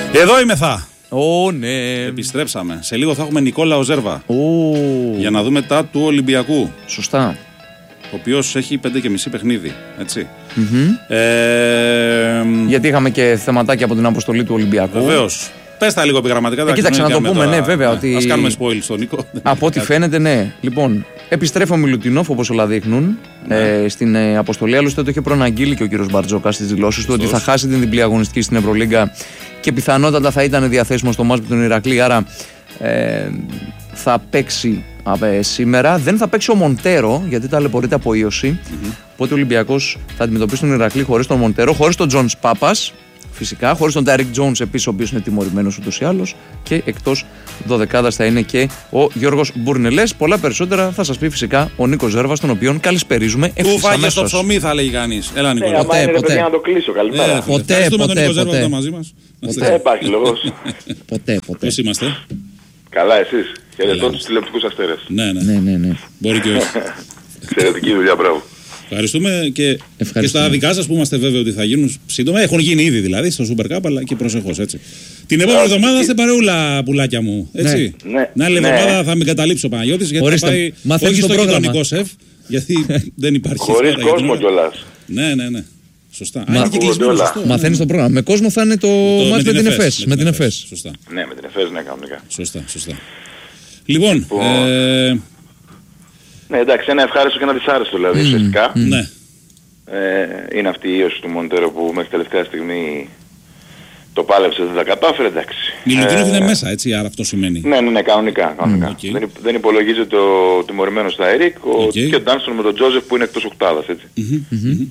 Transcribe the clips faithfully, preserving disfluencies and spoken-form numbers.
Εδώ είμαι θα. Ω, ναι. Επιστρέψαμε. Σε λίγο θα έχουμε Νικόλα Οζέρβα. Ω. Για να δούμε τα του Ολυμπιακού. Σωστά. Ο οποίος έχει πέντε και μισή παιχνίδι. Έτσι. Mm-hmm. Ε, Γιατί είχαμε και θεματάκια από την αποστολή του Ολυμπιακού. Βεβαίως. Πες τα λίγο επιγραμματικά. Ε, κοίταξε να το πούμε, τώρα... ναι, βέβαια. Ότι... Ας κάνουμε spoil στον Νίκο. Από ό,τι φαίνεται, ναι. Λοιπόν, επιστρέφω ο Μιλουτινόφ, όπως όλα δείχνουν, ναι. ε, στην ε, αποστολή. Άλλωστε το είχε προαναγγείλει και ο κύριος Μπαρτζόκας στις δηλώσεις του ότι θα χάσει την διπλή αγωνιστική στην Ευρωλίγκα και πιθανότατα θα ήταν διαθέσιμο στο μάτς με τον Ηρακλή. Άρα ε, θα παίξει ε, σήμερα. Δεν θα παίξει ο Μοντέρο, γιατί ταλαιπωρείται από ίωση. Mm-hmm. Οπότε ο Ολυμπιακός θα αντιμετωπίσει τον Ηρακλή χωρίς τον Μοντέρο, χωρίς τον Τζονς Πάπας. Φυσικά, χωρίς τον Τάρικ Τζόουνς επίσης, ο οποίος είναι τιμωρημένος ούτως ή άλλως. Και εκτός δωδεκάδας θα είναι και ο Γιώργος Μπουρνελές. Πολλά περισσότερα θα σας πει φυσικά ο Νίκος Ζέρβας, τον οποίον καλησπερίζουμε ευθύς αμέσως. Του φάγε στο ψωμί, θα λέγει κανείς. Έλα, Νίκο. Ναι, ποτέ, ποτέ. Για να το κλείσω, καλημέρα. Ε, ποτέ, ποτέ, τον ποτέ, Νίκο Ζέρβα ποτέ. μαζί μας. Δεν υπάρχει λόγος. Ποτέ, ποτέ. Πώς είμαστε? Καλά, εσείς. Χαιρετώ τους τηλεοπτικούς αστέρες. Ναι, ναι. Ναι, ναι, ναι. Μπορεί και όχι. Εξαιρετική δουλειά, μπράβο. Ευχαριστούμε και, και στα δικά σας που είμαστε βέβαιοι ότι θα γίνουν σύντομα. Έχουν γίνει ήδη δηλαδή στο Super Cup, αλλά και προσεχώς, έτσι. Την επόμενη εβδομάδα είστε παρεούλα, πουλάκια μου. Έτσι. Ναι. Την άλλη ναι. εβδομάδα θα με καταλήψει ο Παναγιώτης, γιατί Ορίστε, θα πάει όχι στο κοινωνικό σεφ, γιατί δεν υπάρχει. Χωρίς κόσμο κιόλας. Ναι, ναι, ναι. Σωστά. Μα, είναι και κλεισμένο, σωστό. Μαθαίνεις το πρόγραμμα. Με κόσμο θα είναι το, το μάτς με την ΕΦΕΣ. Με την ΕΦΕΣ. Σωστά. Ναι, με την ΕΦΕΣ, ναι, κανονικά. Σωστά, σωστά. Λοιπόν. Ναι, εντάξει, ένα ευχάριστο και ένα δυσάρεστο δηλαδή, ουσιαστικά. Ναι. Ε, είναι αυτή η ίωση του Μοντέρο που μέχρι τελευταία στιγμή το πάλεψε, δεν τα κατάφερε, εντάξει. Μιλουτίνοφ ε, είναι μέσα, έτσι, άρα αυτό σημαίνει. Ναι, ναι, ναι, κανονικά. κανονικά. Mm, okay. δεν, δεν υπολογίζεται ο τιμωρημένος στα Ερικ okay. και ο Ντάνστον με τον Τζόζεφ που είναι εκτός οκτάδας, έτσι. Mm-hmm, mm-hmm.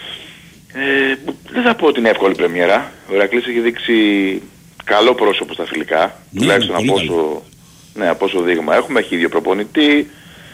Ε, δεν θα πω ότι είναι εύκολη πρεμιέρα. Ο Ηρακλής έχει δείξει καλό πρόσωπο στα φιλικά, ναι, τουλάχιστον από όσο, ναι, από όσο δείγμα έχουμε. Έχει ίδιο προπονητή.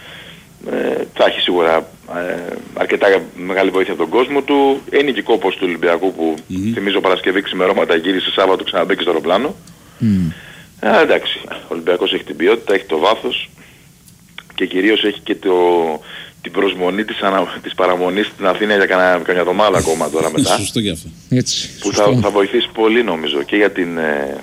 Ε, θα έχει σίγουρα ε, αρκετά μεγάλη βοήθεια από τον κόσμο του. Είναι και κόπος του Ολυμπιακού που mm-hmm. θυμίζω Παρασκευή ξημερώματα γύρισε Σάββατο, ξαναμπήκε στο αεροπλάνο. Mm. Ε, εντάξει, ο Ολυμπιακός έχει την ποιότητα, έχει το βάθος και κυρίως έχει και το, την προσμονή της, ανα, της παραμονής στην Αθήνα για κανένα, κανένα εβδομάδα ακόμα τώρα μετά. Σωστό και αυτό. Έτσι, που θα, θα βοηθήσει πολύ νομίζω και για την... Ε,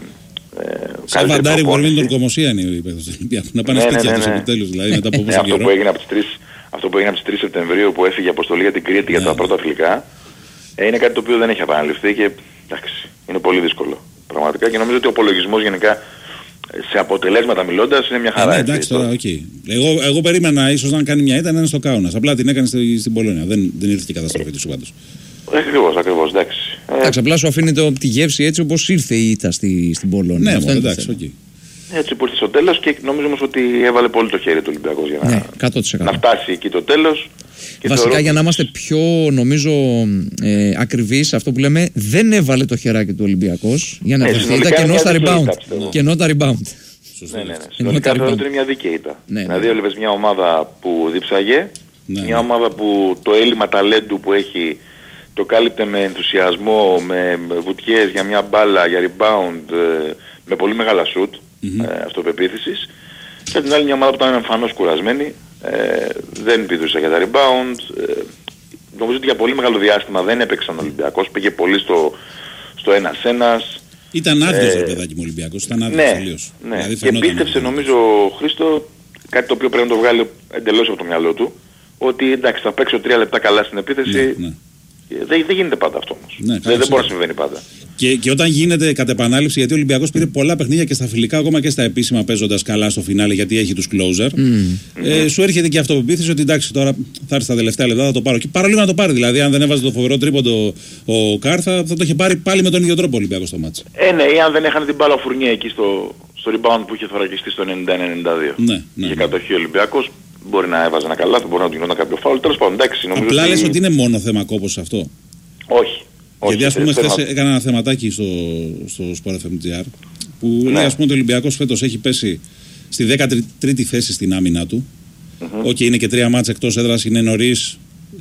σαν Βαντάρι μπορεί να τον κομμωσία είναι η παίκτος του Ολυμπιακού. Να πάνε σπίτια τους επιτέλους δηλαδή μετά από πόσο καιρό. Αυτό που έγινε από τις τρεις, αυτό που έγινε από τις τρεις Σεπτεμβρίου που έφυγε αποστολή για την Κρήτη για τα πρώτα φιλικά είναι κάτι το οποίο δεν έχει επαναληφθεί και εντάξει, είναι πολύ δύσκολο πραγματικά και νομίζω ότι ο απολογισμός γενικά σε αποτελέσματα μιλώντας είναι μια χαρά. Ε, ναι, εντάξει τώρα, οκ. Okay. Εγώ, εγώ περίμενα ίσως να κάνει μια ήττα να είναι στο Κάουνας. Απλά την έκανε στη, στην Πολώνια. Δεν, δεν ήρθε η καταστροφή του πάντως. Ακριβώς, ακριβώς, εντάξει. Εντάξει, απλά σου αφήνει το, τη γεύση έτσι όπως ήρθε η ήττα στη, στην Πολώνια. Ναι, μόνο, εντάξει, οκ. Okay. Έτσι που ήρθε στο τέλος και νομίζω όμως ότι έβαλε πολύ το χέρι του Ολυμπιακός για να, ναι, να φτάσει εκεί το τέλος. Και βασικά θεωρώ... για να είμαστε πιο νομίζω ε, ακριβείς, αυτό που λέμε δεν έβαλε το χεράκι του Ολυμπιακός για να ναι, δεχθεί ήττα και ενώ τα rebound. Και ενώ τα rebound. Ναι, ναι, ναι. Συνολικά θεωρώ ότι είναι μια δίκαιη ήττα. Ναι, δηλαδή ναι. Έβλεπες μια ομάδα που διψάγε, ναι, μια ομάδα που το έλλειμμα ταλέντου που έχει το κάλυπτε με ενθουσιασμό, με βουτιές για μια μπάλα, για rebound, με πολύ μεγάλα shoot, mm-hmm. ε, αυτοπεποίθησης. Και από την άλλη μια ομάδα που ήταν εμφανώς κουρασμένη, ε, δεν πηδούσε για τα rebound. Ε, νομίζω ότι για πολύ μεγάλο διάστημα δεν έπαιξαν ο Ολυμπιακός, πήγε πολύ στο, στο ένας-ένας. Ήταν άδειος ε, παιδάκι μου Ολυμπιακός, ήταν άδειος ναι, τελείως. Ναι, δηλαδή, και πίστεψε νομίζω ο Χρήστο, κάτι το οποίο πρέπει να το βγάλει εντελώς από το μυαλό του, ότι εντάξει θα παίξω τρία λεπτά καλά στην επίθεση. Ναι, ναι. Δεν, δεν γίνεται πάντα αυτό όμως. Ναι, δεν, δεν μπορεί να συμβαίνει πάντα. Και, και όταν γίνεται κατ' επανάληψη, γιατί ο Ολυμπιακός πήρε πολλά παιχνίδια και στα φιλικά, ακόμα και στα επίσημα παίζοντας καλά στο φινάλε, γιατί έχει τους closer, mm. ε, σου έρχεται και η αυτοπεποίθηση ότι εντάξει τώρα θα έρθει στα τελευταία λεπτά, θα το πάρω. Και παρόλο να το πάρει, δηλαδή αν δεν έβαζε το φοβερό τρίποντο ο Κάρ, θα, θα το είχε πάρει πάλι με τον ίδιο τρόπο ο Ολυμπιακός στο μάτς. Ε, ναι, ή αν δεν έχανε την μπάλα Φουρνιέ εκεί στο, στο rebound που είχε θωρακιστεί στο ενενήντα ένα ενενήντα δύο. Ναι, ναι, είχε κατοχή ο Ολυμπιακός. Μπορεί να έβαζε ένα καλάθι, μπορεί να του γινόταν κάποιο φάουλ. Τέλος πάντων, εντάξει. Απλά λες ότι είναι μόνο θέμα κόπος αυτό. Όχι. Γιατί ας πούμε χθες έκανα ένα θεματάκι στο, στο Sport εφ εμ τζι αρ που ναι. λέει ας πούμε ότι ο Ολυμπιακός φέτος έχει πέσει στη δέκατη τρίτη θέση στην άμυνά του. Οκ, mm-hmm. okay, είναι και τρία μάτς εκτός έδρας, είναι νωρίς,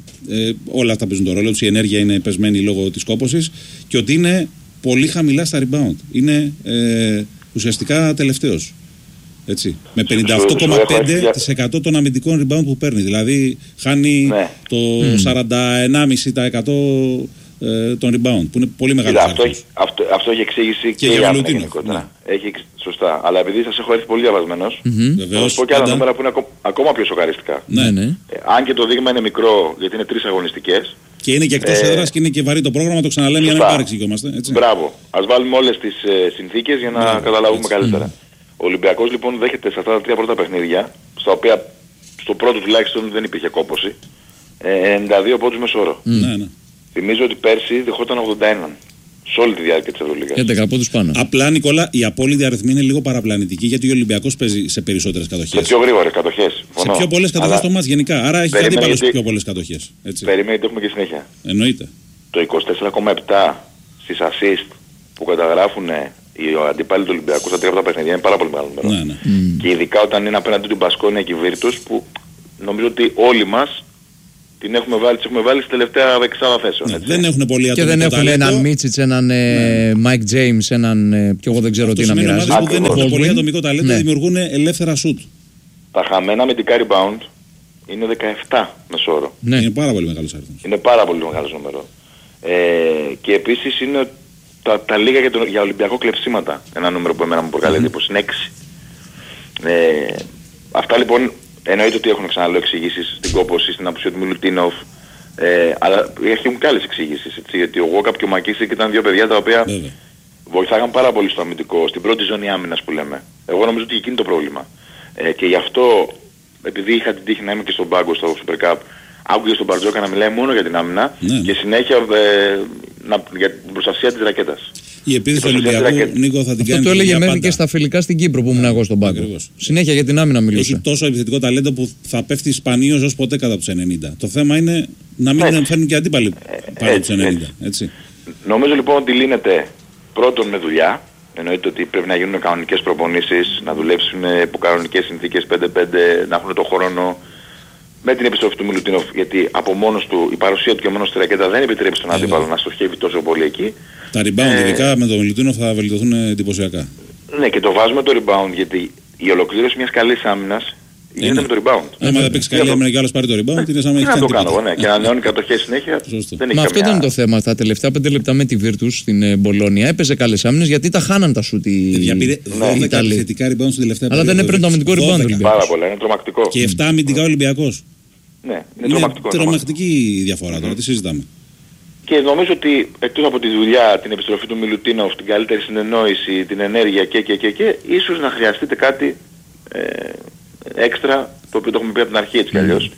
ε, όλα αυτά παίζουν το ρόλο τους, η ενέργεια είναι πεσμένη λόγω της κόπωσης και ότι είναι πολύ χαμηλά στα rebound. Είναι ε, ουσιαστικά τελευταίος. Έτσι, με πενήντα οκτώ κόμμα πέντε τοις εκατό των αμυντικών rebound που παίρνει. Δηλαδή χάνει ναι. το mm. σαράντα ενάμιση τοις εκατό ε, τον rebound, που είναι πολύ μεγάλο. Αυτό, αυτό, αυτό έχει εξήγηση και, και η άμυνα γενικότερα. Ναι. Έχει, σωστά. Αλλά επειδή σας έχω έρθει πολύ διαβασμένος, mm-hmm. θα σας πω και άλλα νούμερα που είναι ακό, ακόμα πιο σοκαριστικά. Ναι, ναι. Ε, αν και το δείγμα είναι μικρό, γιατί είναι τρεις αγωνιστικές. Και είναι και εκτός ε, έδρας και είναι και βαρύ το πρόγραμμα, το ξαναλέμε για να μην παρεξηγόμαστε. Μπράβο. Ας βάλουμε όλες τις ε, συνθήκες για να Μπράβο, καταλάβουμε έτσι. καλύτερα. Mm. Ο Ολυμπιακός λοιπόν δέχεται σε αυτά τα τρία πρώτα παιχνίδια, στα οποία στο πρώτο τουλάχιστον δεν υπήρχε κόπωση, ε, ενενήντα δύο πόντους μεσόρο. Mm. Ναι, ναι. Θυμίζω ότι πέρσι δεχόταν ογδόντα ένα σε όλη τη διάρκεια της Ευρωλίγας. έντεκα πόντους πάνω. Απλά, Νικόλα, η απόλυτη αριθμή είναι λίγο παραπλανητική, γιατί ο Ολυμπιακός παίζει σε περισσότερες κατοχές. Σε πιο γρήγορες κατοχές. Σε πιο πολλές κατοχές αλλά... το μάτς γενικά. Άρα έχει αντίπαλο σε πιο πολλές κατοχές. Περιμένετε ότι έχουμε και συνέχεια. Εννοείται. Το είκοσι τέσσερα κόμμα επτά στις assist που καταγράφουν οι αντίπαλοι του Ολυμπιακού στα τρία από τα παιχνίδια είναι πάρα πολύ μεγάλο νούμερο. Ναι, ναι. Mm. Και ειδικά όταν είναι απέναντι του Μπασκόνια και Βίρτους, που νομίζω ότι όλοι μας την έχουμε βάλει, τις έχουμε βάλει στη τελευταία δεξάδα θέσεων. Ναι, δεν έχουν πολύ ατομικό και δεν έχουν ταλέντο. Έναν Μίτσιτς, έναν ναι. Mike James, έναν πιο εγώ δεν ξέρω αυτό τι να μοιράζει. Που δεν έχουν πολύ ατομικό ταλέντο, ναι. δημιουργούν ελεύθερα σουτ. Τα χαμένα με την rebound είναι δεκαεπτά μεσόωρο. Ναι. Είναι πάρα πολύ μεγάλος αριθμός. Είναι πάρα πολύ μεγάλος νούμερο. Ε, και επίσης είναι τα, τα λίγα για, το, για Ολυμπιακό κλεψίματα. Ένα νούμερο που εμένα μου προκαλεί εντύπωση. Mm-hmm. Είναι έξι. Ε, αυτά λοιπόν εννοείται ότι έχουν ξαναλέω εξηγήσεις στην κόπωση, στην απουσία του Μιλουτίνοφ. Ε, αλλά έχουν και άλλες εξηγήσεις. Έτσι, γιατί ο Γόκαπ και ο Μακίσικ ήταν δύο παιδιά τα οποία Βέβαια. βοηθάγαν πάρα πολύ στο αμυντικό, στην πρώτη ζώνη άμυνας που λέμε. Εγώ νομίζω ότι εκεί είναι το πρόβλημα. Ε, και γι' αυτό, επειδή είχα την τύχη να είμαι και στον πάγκο στο Super Cup, άκουγε στον Μπαρτζόκα να μιλάει μόνο για την άμυνα ναι. και συνέχεια ε, να, για την προστασία της ρακέτας. Η επίθεση του Ολυμπιακού, Νίκο, θα την κάνει. Αυτό το έλεγε μέχρι και στα φιλικά στην Κύπρο που ήμουν εγώ στον πάγκο. Συνέχεια για την άμυνα μιλούσε. Έχει τόσο επιθετικό ταλέντο που θα πέφτει σπανίως ως ποτέ κατά τους ενενήντα. Το θέμα είναι να μην έτσι. φέρνουν και αντίπαλοι πάνω από τους ενενήντα. Έτσι. Έτσι. Νομίζω λοιπόν ότι λύνεται πρώτον με δουλειά. Εννοείται ότι πρέπει να γίνουν κανονικές προπονήσεις, να δουλέψουν υπό κανονικές συνθήκες πέντε πέντε, να έχουν το χρόνο. Με την επιστροφή του Μιλουτίνοφ, γιατί από μόνος του η παρουσία του και μόνος στη ρακέτα δεν επιτρέπει στον αντίπαλο να στοχεύει τόσο πολύ εκεί. Τα rebound ε, ειδικά με τον Μιλουτίνοφ θα βελτιωθούν εντυπωσιακά. Ναι, και το βάζουμε το rebound, γιατί η ολοκλήρωση μιας καλής άμυνας γίνεται με το rebound. Αν δεν παίξει καλή άμυνα και άλλος πάρει το rebound, είναι σαν να έχει κάνει. Τι να το κάνω, ναι, και να ανανεώνει κατοχές συνέχεια. Μα αυτό ήταν το θέμα. Τα τελευταία πέντε λεπτά με τη Βίρτους στην Μπολόνια έπαιζε καλές άμυνες γιατί τα χάναν τα σουτ οι Ιταλοί. Θετικά rebound στην τελευταία. Αλλά δεν έπαιρνε το αμυντικό rebound. Πάρα πολλά, είναι τρομακτικό. Και επτά αμυντικά Ολυμπιακός. Ναι, είναι τρομακτικό. Τρομακτική διαφορά τώρα, τι συζητάμε. Και νομίζω ότι εκτός από τη δουλειά, την επιστροφή του Μιλουτίνοφ, την καλύτερη συνεννόηση, την ενέργεια και και και και, ίσως να χρειαστείτε κάτι ε, έξτρα, το οποίο το έχουμε πει από την αρχή έτσι κι αλλιώς,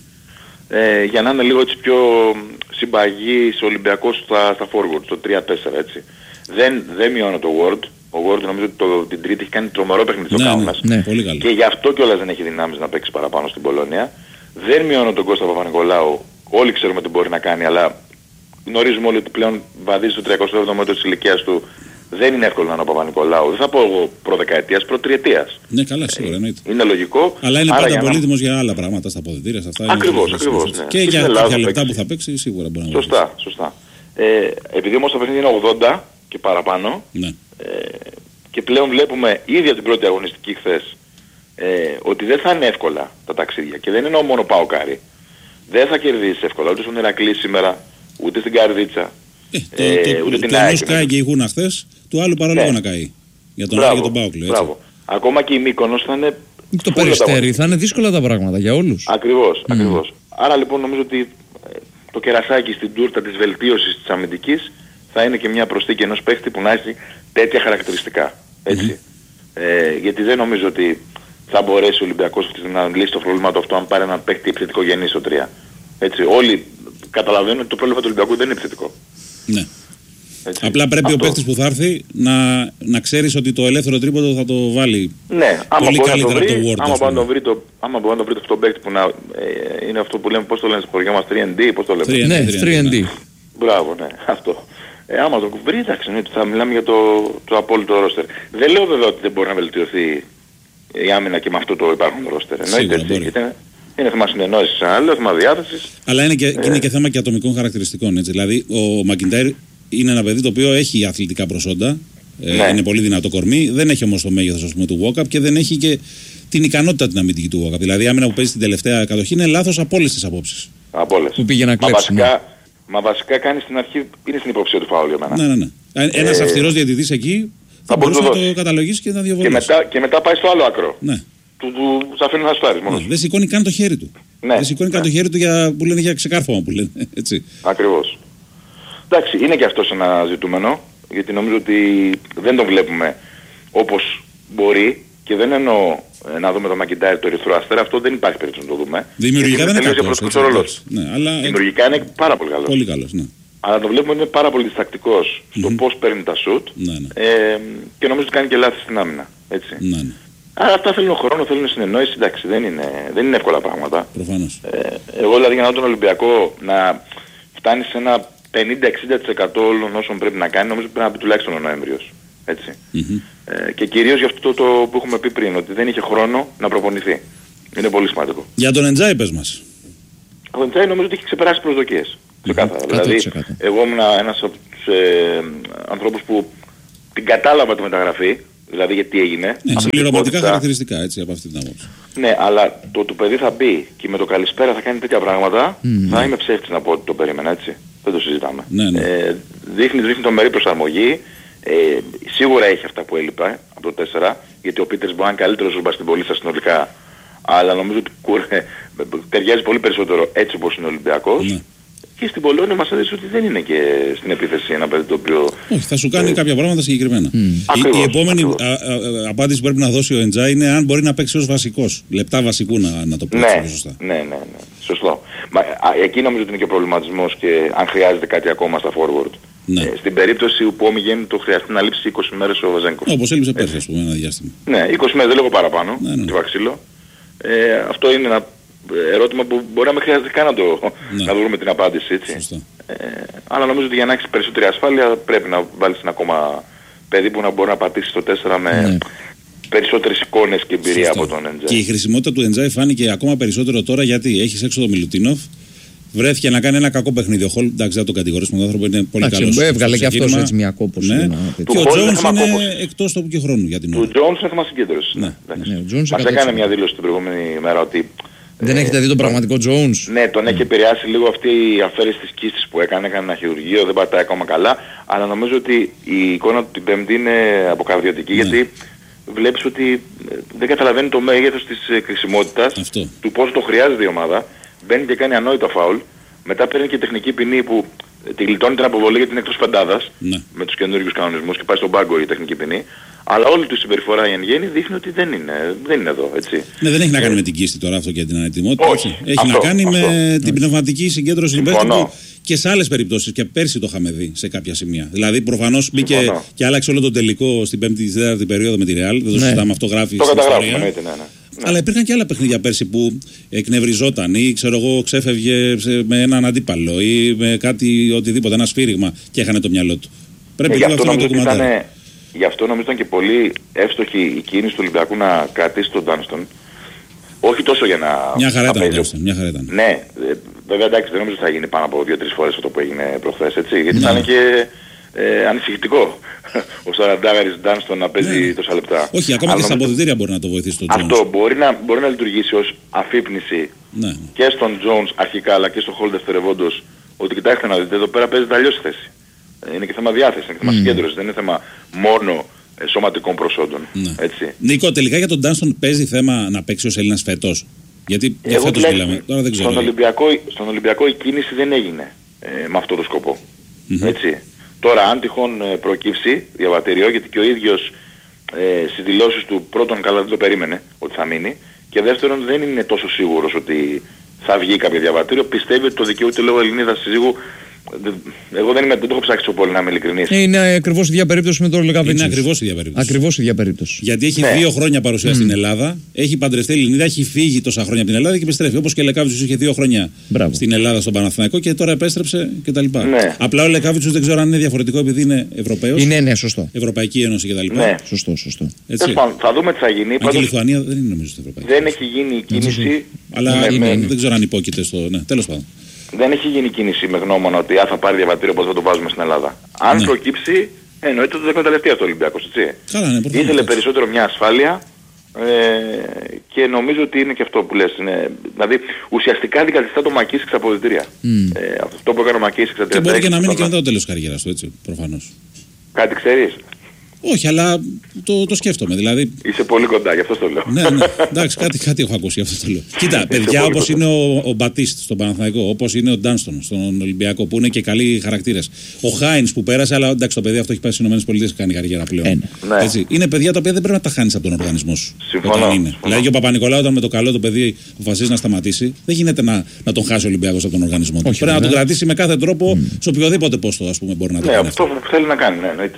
ε, για να είναι λίγο έτσι πιο συμπαγής ο Ολυμπιακός στα, στα forward, στο τρία τέσσερα έτσι. Δεν, δεν μειώνω το Word. Ο Word νομίζω ότι το, την Τρίτη έχει κάνει τρομερό παιχνίδι στο ναι, Κάουνας. Ναι, ναι, πολύ καλό. Και γι' αυτό κιόλας δεν έχει δυνάμεις να παίξει παραπάνω στην Πολωνία. Δεν μειώνω τον Κώστα Παπα-Νικολάου. Όλοι ξέρουμε τι μπορεί να κάνει, αλλά γνωρίζουμε όλοι ότι πλέον βαδίζει στο τριακοστό έβδομο έτος της ηλικίας του. Δεν είναι εύκολο να είναι ο Παπα-Νικολάου. Δεν θα πω εγώ προδεκαετίας, προτριετίας. Ναι, καλά, σίγουρα. Ναι. Είναι λογικό. Αλλά είναι πάντα πολύτιμος για άλλα πράγματα στα αποδυτήρια. Ακριβώς, ακριβώς. Ναι. Και, και για κάποια λεπτά που θα παίξει, σίγουρα μπορεί να Σωστά, βοηθήσει. σωστά. Ε, επειδή όμως το παιχνίδι είναι ογδόντα και παραπάνω, ναι. ε, και πλέον βλέπουμε ήδη από την πρώτη αγωνιστική χθες ε, ότι δεν θα είναι εύκολα τα ταξίδια. Και δεν εννοώ μόνο ΠΑΟΚ. Δεν θα κερδίσεις εύκολα ούτε στον Ηρακλή σήμερα, ούτε στην Καρδίτσα. Ε, το, ε, το, ούτε το, την ΑΕΚ. Το κάει και η Γούνα χθες, του άλλου παρόλο ναι. να καεί. Για τον Άρη και τον ΠΑΟΚ. Ακόμα και η Μύκονος θα είναι... Το Περιστέρι θα είναι δύσκολα τα πράγματα για όλους. Ακριβώς, mm. ακριβώς. Άρα λοιπόν νομίζω ότι το κερασάκι στην τούρτα της βελτίωσης της αμυντικής θα είναι και μια προσθήκη ενός παίχτη που να έχει τέτοια χαρακτηριστικά. Έτσι. Mm-hmm. Ε, γιατί δεν νομίζω ότι θα μπορέσει ο Ολυμπιακός να λύσει το πρόβλημα του αυτό αν πάρει έναν παίχτη επιθετικό γεννή στο τρία. Έτσι. Όλοι καταλαβαίνουν ότι το πρόβλημα του Ολυμπιακού δεν είναι επιθετικό. Ναι. Έτσι. Απλά πρέπει αυτό. Ο παίκτης που θα έρθει να, να ξέρεις ότι το ελεύθερο τρίποντο θα το βάλει ναι, πολύ καλύτερα από το Word. Άμα μπορεί να το βρει το, άμα μπορεί να το βρει το παίκτη που να, ε, είναι αυτό που λέμε, πώς το λένε στο χωριό μας, τρία εν ντι, πώς το λέμε. Ναι, τρία εν ντι. Μπράβο, ναι, αυτό. Ε, άμα το βρει, εντάξει, ναι, θα μιλάμε για το, το απόλυτο ρόστερ. Δεν λέω βέβαια ότι δεν μπορεί να βελτιωθεί η άμυνα και με αυτό το υπάρχον ρόστερ. Εννοείται έτσι. Είναι θέμα συνεννόησης, άλλο θέμα διάθεσης. Αλλά είναι και, ε, είναι και θέμα και ατομικών χαρακτηριστικών. Έτσι. Δηλαδή, ο Μακιντάιρ είναι ένα παιδί το οποίο έχει αθλητικά προσόντα, ναι. ε, είναι πολύ δυνατό κορμί, δεν έχει όμως το μέγεθος ας πούμε, του walk-up και δεν έχει και την ικανότητα την αμυντική του walk-up. Δηλαδή, η άμυνα που παίζει στην τελευταία κατοχή είναι λάθος από όλες τις απόψεις. Από όλες. Που πήγε να κλέψει. Μα βασικά, Μα βασικά κάνει στην αρχή, είναι στην υποψία του φάουλ για μένα. Ναι, ναι, ναι. Ένας ε, αυστηρός διαιτητής εκεί θα μπορούσε να το καταλογίσει και να διαβολήσει. Και μετά, και μετά πάει στο άλλο άκρο. Ναι. Του, του, του αφήνει να στάρει μόνος. Ναι, δεν σηκώνει καν το χέρι του. Ναι, δεν σηκώνει ναι. καν το χέρι του για, που λένε για ξεκάρφωμα που λένε. Έτσι. Ακριβώς. Εντάξει, είναι και αυτό ένα ζητούμενο, γιατί νομίζω ότι δεν το βλέπουμε όπως μπορεί και δεν εννοώ ε, να δούμε το Μακιντάιρ το Ερυθρό Αστέρα, αυτό δεν υπάρχει περίπτωση να το δούμε. Δημιουργικά δεν είναι κακός. Ναι, αλλά δημιουργικά είναι πάρα πολύ καλός. Πολύ καλός, ναι. Αλλά το βλέπουμε ότι είναι πάρα πολύ διστακτικός στο mm-hmm. πώς παίρνει τα σουτ ναι, ναι. Ε, και νομίζω ότι κάνει και λάθη στην άμυνα. Έτσι. Ναι, ναι. Άρα αυτά θέλουν χρόνο, θέλουν συνεννόηση, εντάξει, δεν είναι, δεν είναι εύκολα πράγματα. Προφανώς. Ε, εγώ δηλαδή για να δω τον Ολυμπιακό να φτάνει σε ένα πενήντα με εξήντα τοις εκατό όλων όσων πρέπει να κάνει, νομίζω πρέπει να πει τουλάχιστον ο Νοέμβριος. Έτσι. Mm-hmm. Ε, και κυρίως για αυτό το, το που έχουμε πει πριν, ότι δεν είχε χρόνο να προπονηθεί. Είναι πολύ σημαντικό. Για τον Εντζάι πες μας. Ο Εντζάι νομίζω ότι έχει ξεπεράσει προσδοκίες. Ξεκάθαρα. Mm-hmm. Δηλαδή, εγώ ήμουν ένας από τους ε, ανθρώπους που την κατάλαβα τη μεταγραφή, δηλαδή γιατί έγινε. Ναι, συμπληρωματικά χαρακτηριστικά, έτσι, από αυτή την άποψη. Ναι, αλλά το το παιδί θα μπει και με το καλησπέρα θα κάνει τέτοια πράγματα, mm. θα είμαι ψεύτης να πω ότι το περίμενα, έτσι. Δεν το συζητάμε. Ναι, ναι. Ε, δείχνει, δείχνει το μερή προσαρμογή. Ε, σίγουρα έχει αυτά που έλειπα από το τέσσερα, γιατί ο Πίτερς μπορεί να είναι καλύτερος στον μπασκετμπολίστα συνολικά, αλλά νομίζω ότι κουρε, ταιριάζει πολύ περισσότερο έτσι όπως είναι ο Ολυμπιακός. Ναι. Και στην Πολώνια μας έδειξε ότι δεν είναι και στην επίθεση ένα παιδί το οποίο... Όχι, θα σου κάνει ε... κάποια πράγματα συγκεκριμένα. Mm. Ακριβώς, η, η επόμενη ακριβώς. α, α, α, απάντηση που πρέπει να δώσει ο Εντζάι είναι αν μπορεί να παίξει ως βασικός. Λεπτά βασικού να, να το πει ναι, σωστά. Ναι, ναι, ναι. Σωστό. Μα, α, εκεί νομίζω ότι είναι και ο προβληματισμός και αν χρειάζεται κάτι ακόμα στα forward. Ναι. Ε, στην περίπτωση που ο Μιγέννη το χρειαστεί να λείψει είκοσι μέρες ο Βαζέγκοφ. Όπως έλειψε πέρσι, ας πούμε, ένα διάστημα. Ναι, είκοσι μέρες, δεν λέγω παραπάνω, ναι, ναι. Και βαξίλο. Ε, αυτό είναι ένα ερώτημα που μπορεί να μην χρειάζεται καν να το ναι. να βρούμε την απάντηση, έτσι. Ε, αλλά νομίζω ότι για να έχεις περισσότερη ασφάλεια πρέπει να βάλεις ένα ακόμα παιδί που να μπορεί να πατήσει στο τέσσερα με ναι. περισσότερες εικόνες και εμπειρία. Σωστό. Από τον Εντζάι. Και η χρησιμότητα του Εντζάι φάνηκε ακόμα περισσότερο τώρα γιατί έχεις έξω τον Μιλουτίνοφ. Βρέθηκε να κάνει ένα κακό παιχνίδι. Ο Χολ, εντάξει, δεν τον κατηγορήσουμε, τον άνθρωπο είναι πολύ καλός. Έβγαλε και αυτός έτσι μια κόπωση. Ναι. Και ο Τζόουνς είναι εκτός τόπου και χρόνου για την ώρα. Του Τζόουνς είναι θέμα συγκέντρωσης. Ναι. Ναι. Μας έκανε μια δήλωση την προηγούμενη μέρα ότι... Δεν έχετε δει τον πραγματικό Τζόουνς? Ναι, τον έχει επηρεάσει λίγο αυτή η αφαίρεση της κίστης που έκανε, έκανε ένα χειρουργείο, δεν πατάει ακόμα καλά, αλλά νομίζω ότι η εικόνα του την Πέμπτη είναι αποκαρδιωτική, ναι. Γιατί βλέπεις ότι δεν καταλαβαίνει το μέγεθος της χρησιμότητας, του πόσο το χρειάζεται η ομάδα, μπαίνει και κάνει ανόητα φάουλ, μετά παίρνει και τεχνική ποινή που τη γλιτώνει την αποβολή γιατί είναι εκτός πεντάδας, ναι. Με τους καινούριους κανονισμούς και πάει στον πάγκο η τεχνική ποινή. Αλλά όλη του η συμπεριφορά εν γέννη δείχνει ότι δεν είναι, δεν είναι εδώ, έτσι. Ναι, δεν έχει να κάνει με την κίστη τώρα αυτό και την ανετοιμότητα. Όχι, έχει αυτό, να κάνει αυτό. με την πνευματική συγκέντρωση του παίκτη του και σε άλλες περιπτώσεις. Και πέρσι το είχαμε δει σε κάποια σημεία. Δηλαδή προφανώς μπήκε Συμφωνώ. Και άλλαξε όλο το τελικό στην πέμπτη και τέταρτη περίοδο με τη Ρεάλ. Δεν το συζητάμε, αυτό γράφει το στην ιστορία. Ναι, ναι, ναι. Αλλά υπήρχαν και άλλα παιχνίδια πέρσι που εκνευριζόταν ή ξέρω εγώ ξέφευγε με έναν αντίπαλο ή με κάτι οτιδήποτε, ένα σφύριγμα και έχανε το μυαλό του. Πρέπει και αυτό να το κουμαντάρει. Γι' αυτό νομίζω ήταν και πολύ εύστοχη η κίνηση του Ολυμπιακού να κρατήσει τον Ντάνστον. Όχι τόσο για να... Μια χαρά ήταν ο Ντάνστον, μια χαρά ήταν. Ναι, βέβαια εντάξει δεν νομίζω ότι θα γίνει πάνω από δύο τρεις φορές αυτό που έγινε προχθές, έτσι. Γιατί ναι. Θα είναι και ε, ανησυχητικό ο σαραντάγαρης Ντάνστον να παίζει ναι. τόσα λεπτά. Όχι, ακόμα αλλά και στα αποδυτήρια μπορεί να το βοηθήσει τον Τζόνς. Αυτό μπορεί να, μπορεί να λειτουργήσει ως αφύπνιση ναι. Και στον Τζόνς αρχικά αλλά και στο Χολ δευτερευόντως ότι κοιτάξτε να δείτε εδώ πέρα παίζεται αλλιώς η θέση. Είναι και θέμα διάθεσης, είναι και θέμα mm. συγκέντρωσης, δεν είναι θέμα μόνο ε, σωματικών προσόντων. Ναι. Έτσι. Νίκο, τελικά για τον Ντάνστον παίζει θέμα να παίξει ως Έλληνας φέτος. Γιατί για εγώ φέτος μιλάμε, τώρα δεν ξέρω. Στον Ολυμπιακό, στον Ολυμπιακό η κίνηση δεν έγινε ε, με αυτό το σκοπό. Mm-hmm. Έτσι. Τώρα αν τυχόν ε, προκύψει διαβατήριο, γιατί και ο ίδιος ε, στις δηλώσεις του πρώτον καλά δεν το περίμενε ότι θα μείνει και δεύτερον δεν είναι τόσο σίγουρος ότι θα βγει κάποιο διαβατήριο, πιστεύει ότι το δικαιούται λόγω Ελληνίδας συζύγου. Εγώ δεν, είμαι, δεν το έχω ψάξει τόσο πολύ να είμαι ειλικρινής. Είναι ακριβώς η ίδια περίπτωση με τον Λεκαβίτσιος. Είναι ακριβώς η ίδια περίπτωση. Ακριβώς η ίδια περίπτωση. Γιατί έχει ναι. δύο χρόνια παρουσία mm. στην Ελλάδα, έχει παντρευτεί Ελληνίδα, έχει φύγει τόσα χρόνια από την Ελλάδα και επιστρέφει. Όπως και ο Λεκαβίτσιος είχε δύο χρόνια Μπράβο. Στην Ελλάδα, στον Παναθηναϊκό και τώρα επέστρεψε κτλ. Ναι. Απλά ο Λεκαβίτσιος δεν ξέρω αν είναι διαφορετικό επειδή είναι Ευρωπαίος. Είναι, ναι, σωστό. Ευρωπαϊκή Ένωση κτλ. Ναι. Σωστό, σωστό. Θα δούμε τι θα γίνει. Και η Λιθουανία δεν είναι νομίζω στην Ευρωπαϊκή. Δεν έχει γίνει η κίνηση. Αλλά δεν ξέρω αν υπόκειται στο. Τέλος πάντων. Δεν έχει γίνει κίνηση με γνώμονα ότι α, θα πάρει διαβατήριο πώς θα το βάζουμε στην Ελλάδα. Αν ναι. προκύψει, εννοείται ότι δεν εκμεταλλευτεί αυτό ο Ολυμπιακός, έτσι. Καλά, ναι, ήθελε περισσότερο μια ασφάλεια Ε, και νομίζω ότι είναι και αυτό που λες. Είναι, δηλαδή ουσιαστικά αντικαθιστά το Μακίσικ στα αποδυτήρια. Mm. Ε, αυτό που έκανε ο Μακίσικ στα τριάντα έξι. Και μπορεί και να μείνει και μετά το τέλος της καριέρας του, έτσι, προφανώς. Κάτι ξέρεις? Όχι, αλλά το, το σκέφτομαι. Δηλαδή... Είσαι πολύ κοντά, γι' αυτό το λέω. Ναι, ναι. Εντάξει, κάτι, κάτι έχω ακούσει, γι' αυτό το λέω. Κοίτα, παιδιά όπως είναι ο, ο Μπατίστ στον Παναθηναϊκό, όπως είναι ο Ντάνστον στον Ολυμπιακό, που είναι και καλοί χαρακτήρες. Ο Χάινς που πέρασε, αλλά εντάξει, το παιδί αυτό έχει πάει στις ΗΠΑ και κάνει καριέρα πλέον. Ε, ναι. Έτσι. Είναι παιδιά τα οποία δεν πρέπει να τα χάνεις από τον οργανισμό σου. Συμφωνώ. Όταν είναι. Δηλαδή και ο Παπα-Νικολάου, όταν με το καλό το παιδί αποφασίζει να σταματήσει, δεν γίνεται να, να τον χάσει ο Ολυμπιακός από τον οργανισμό του. Πρέπει να τον κρατήσει με κάθε τρόπο mm. σε οποιοδήποτε πόστο, ας πούμε, μπορεί να το κάνει. Ναι, αυτό που θέλει να κάνει, ναι, εννοείται.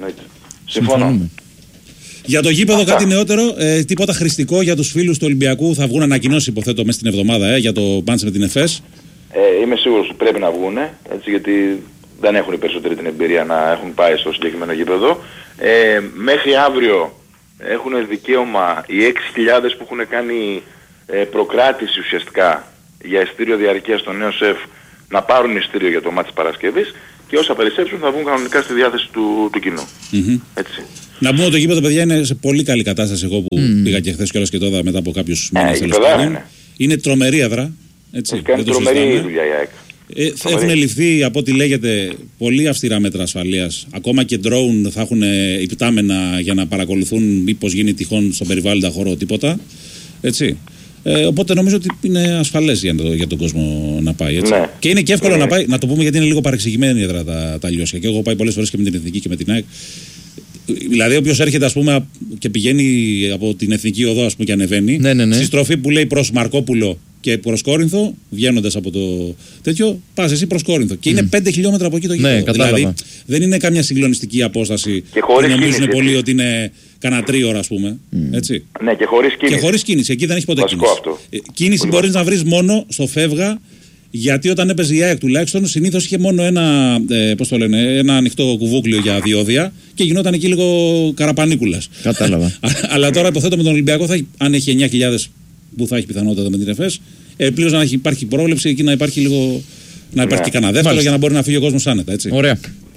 Συμφωνώ. Για το γήπεδο Αυτά. κάτι νεότερο, ε, τίποτα χρηστικό για τους φίλους του Ολυμπιακού, θα βγουν ανακοινώσεις υποθέτω μέσα στην εβδομάδα ε, για το μάτς με την ΕΦΕΣ. Ε, είμαι σίγουρος ότι πρέπει να βγουν, έτσι, γιατί δεν έχουν οι περισσότεροι την εμπειρία να έχουν πάει στο συγκεκριμένο γήπεδο. Ε, μέχρι αύριο έχουν δικαίωμα οι έξι χιλιάδες που έχουν κάνει ε, προκράτηση ουσιαστικά για εισιτήριο διαρκείας στο νέο ΣΕΦ να πάρουν εισιτήριο για το μάτς της Παρασκευής και όσα περισσέψουν θα βγουν κανονικά στη διάθεση του, του κοινού. Mm-hmm. Έτσι. Να πούμε ότι το γήπεδο, παιδιά, είναι σε πολύ καλή κατάσταση. Εγώ που mm. πήγα και χθες κιόλας και τώρα μετά από κάποιους μήνες τέλος πάντων. Είναι τρομερή έδρα. Έτσι, έχει κάνει τρομερή δουλειά η ΑΕΚ. Ε, έχουν ληφθεί, από ό,τι λέγεται, πολύ αυστηρά μέτρα ασφαλείας. Ακόμα και drone θα έχουν υπτάμενα για να παρακολουθούν μήπως γίνει τυχόν στον περιβάλλοντα χώρο τίποτα. Έτσι. Ε, οπότε νομίζω ότι είναι ασφαλές για, το, για τον κόσμο να πάει. Έτσι. Ναι. Και είναι και εύκολο ναι. να πάει, να το πούμε γιατί είναι λίγο παρεξηγημένη η έδρα τα, τα λιώσια. Και εγώ έχω πάει πολλές φορές και με την Εθνική και με την ΑΕΚ. Δηλαδή, όποιος έρχεται ας πούμε, και πηγαίνει από την Εθνική Οδό ας πούμε, και ανεβαίνει, ναι, ναι, ναι. στη στροφή που λέει προς Μαρκόπουλο και προς Κόρινθο, βγαίνοντας από το τέτοιο, πας εσύ προς Κόρινθο. Και mm. είναι πέντε χιλιόμετρα από εκεί το γήπεδο. Ναι, δηλαδή, δεν είναι καμιά συγκλονιστική απόσταση που νομίζουν πολλοί ότι είναι κανένα τρίωρα, ας πούμε. Mm. Έτσι. Ναι, και χωρίς κίνηση. Και χωρίς κίνηση. Εκεί δεν έχει ποτέ κίνηση. Ε, κίνηση μπορείς να βρεις μόνο στο φεύγα. Γιατί όταν έπαιζε η ΑΕΚ τουλάχιστον συνήθως είχε μόνο ένα, ε, πώς το λένε, ένα ανοιχτό κουβούκλιο για διόδια και γινόταν εκεί λίγο καραπανίκουλας. Κατάλαβα. Αλλά τώρα υποθέτω με τον Ολυμπιακό, θα έχει, αν έχει εννιά χιλιάδες που θα έχει πιθανότητα με την ΕΦΕΣ, ε, πλήρως να έχει, υπάρχει πρόβλεψη εκεί να υπάρχει λίγο. Να υπάρχει και κανένα δεύτερο για να μπορεί να φύγει ο κόσμος άνετα. Έτσι. Ωραία.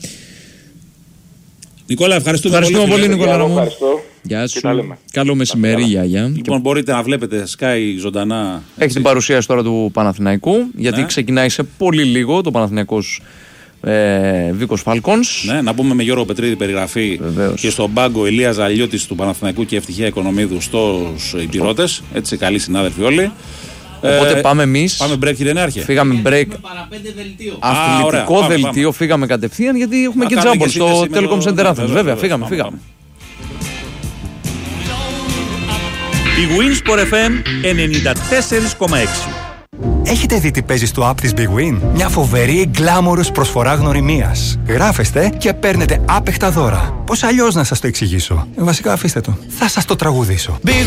Νικόλα, ευχαριστούμε, ευχαριστούμε πολύ. πολύ Νικόλα, μου. Γεια σου. Καλό μεσημέρι, Γιάγια. Λοιπόν, μπορείτε να βλέπετε Sky ζωντανά. Έχει την παρουσίαση τώρα του Παναθηναϊκού, γιατί ναι. ξεκινάει σε πολύ λίγο το Παναθηναϊκός ε, Βίκος Φάλκονς. Ναι, να πούμε με Γιώργο Πετρίδη περιγραφή. Βεβαίως. Και στον πάγκο Ηλία Ζαλιώτης του Παναθηναϊκού και Ευτυχία Οικονομίδου στους υπηρώτες. Έτσι, καλοί συνάδελφοι όλοι. Οπότε ε, πάμε εμείς. Πάμε break, κύριε Νέαρχε. Φύγαμε break. Αθλητικό Α, δελτίο, πάμε. Φύγαμε κατευθείαν γιατί έχουμε Α, και τζάμπολ στο Telecom Center Athens. Βέβαια, φύγαμε, φύγαμε. Η Winsport εφ εμ ενενήντα τέσσερα κόμμα έξι. Έχετε δει τι παίζει στο app της Big Win? Μια φοβερή γκλάμορος προσφορά γνωριμίας. Γράφεστε και παίρνετε άπεχτα δώρα. Πώς αλλιώς να σας το εξηγήσω? Ε, βασικά αφήστε το. Θα σας το τραγουδήσω.